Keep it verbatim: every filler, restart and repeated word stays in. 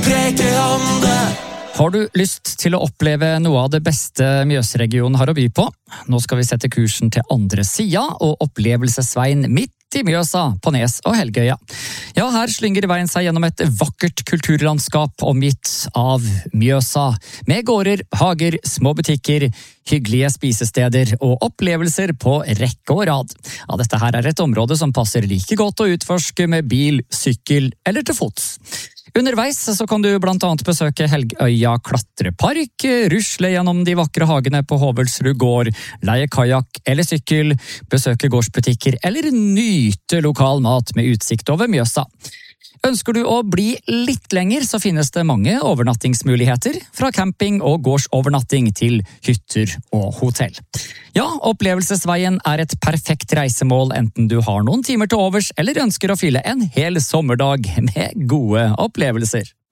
preke om det. Har du lyst til å oppleve noe av det beste Mjøsregionen har å by på? Nå skal vi sette kursen til andre sida og opplevelsesveien midt i Mjøsa, på Nes og Helgøya. Ja, her slynger veien seg gjennom et vakkert kulturlandskap omgitt av Mjøsa, med gårder, hager, små butikker, hyggelige spisesteder og opplevelser på rekke og rad. Ja, dette her er et område som passer like godt å utforske med bil, sykkel eller til fots. Underveis så kan du blant annet besøke Helgøya klatrepark, rusle gjennom de vakre hagene på Hovelsrud gård, leie kajak eller sykkel, besøke gårdsbutikker eller nyte lokal mat med utsikt over Mjøsa. Ønsker du å bli litt lenger, så finnes det mange overnattingsmuligheter, fra camping og gårdsovernatting til hytter og hotell. Ja, opplevelsesveien er et perfekt reisemål enten du har noen timer til overs eller ønsker å fylle en hel sommerdag med gode opplevelser.